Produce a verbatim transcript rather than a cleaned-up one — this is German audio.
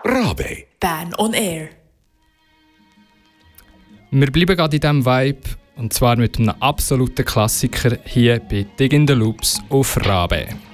Rabe. Bern on Air. Wir bleiben gerade in diesem Vibe, und zwar mit einem absoluten Klassiker hier bei Dig in the Loops auf Rabe.